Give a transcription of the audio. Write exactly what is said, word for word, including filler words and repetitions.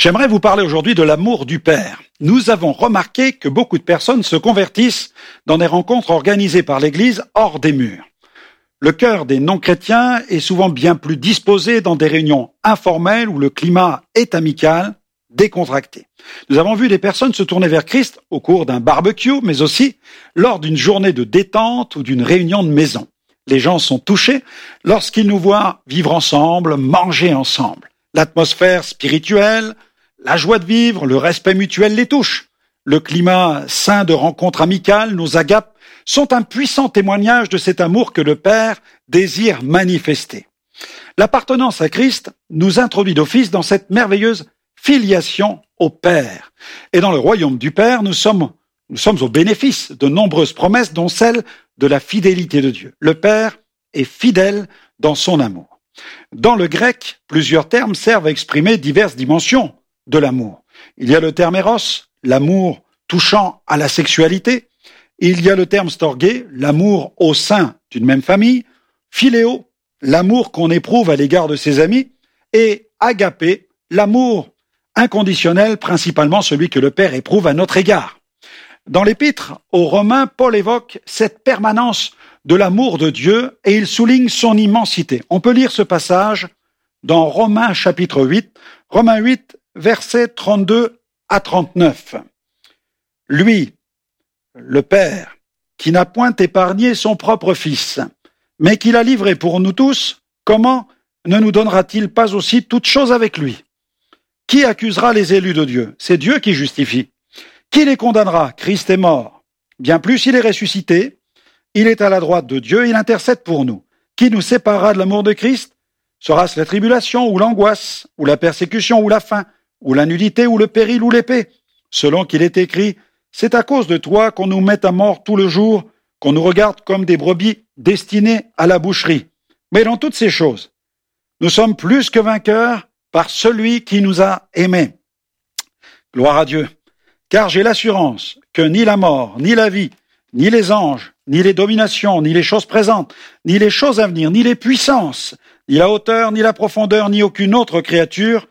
J'aimerais vous parler aujourd'hui de l'amour du Père. Nous avons remarqué que beaucoup de personnes se convertissent dans des rencontres organisées par l'Église hors des murs. Le cœur des non-chrétiens est souvent bien plus disposé dans des réunions informelles où le climat est amical, décontracté. Nous avons vu des personnes se tourner vers Christ au cours d'un barbecue, mais aussi lors d'une journée de détente ou d'une réunion de maison. Les gens sont touchés lorsqu'ils nous voient vivre ensemble, manger ensemble. L'atmosphère spirituelle, la joie de vivre, le respect mutuel les touchent. Le climat sain de rencontres amicales, nos agapes, sont un puissant témoignage de cet amour que le Père désire manifester. L'appartenance à Christ nous introduit d'office dans cette merveilleuse filiation au Père. Et dans le royaume du Père, nous sommes, nous sommes au bénéfice de nombreuses promesses, dont celle de la fidélité de Dieu. Le Père est fidèle dans son amour. Dans le grec, plusieurs termes servent à exprimer diverses dimensions de l'amour. Il y a le terme éros, l'amour touchant à la sexualité. Il y a le terme storgé, l'amour au sein d'une même famille. Philéo, l'amour qu'on éprouve à l'égard de ses amis. Et agapé, l'amour inconditionnel, principalement celui que le Père éprouve à notre égard. Dans l'épître aux Romains, Paul évoque cette permanence de l'amour de Dieu et il souligne son immensité. On peut lire ce passage dans Romains chapitre huit, Romains huit, versets trente-deux à trente-neuf. Lui, le Père, qui n'a point épargné son propre Fils, mais qui l'a livré pour nous tous, comment ne nous donnera-t-il pas aussi toutes choses avec lui? Qui accusera les élus de Dieu? C'est Dieu qui justifie. Qui les condamnera? Christ est mort. Bien plus, il est ressuscité. Il est à la droite de Dieu, il intercède pour nous. Qui nous séparera de l'amour de Christ? Sera-ce la tribulation, ou l'angoisse, ou la persécution, ou la faim, ou la nudité, ou le péril, ou l'épée? Selon qu'il est écrit, c'est à cause de toi qu'on nous met à mort tout le jour, qu'on nous regarde comme des brebis destinées à la boucherie. Mais dans toutes ces choses, nous sommes plus que vainqueurs par celui qui nous a aimés. Gloire à Dieu. Car j'ai l'assurance que ni la mort, ni la vie, ni les anges, ni les dominations, ni les choses présentes, ni les choses à venir, ni les puissances, ni la hauteur, ni la profondeur, ni aucune autre créature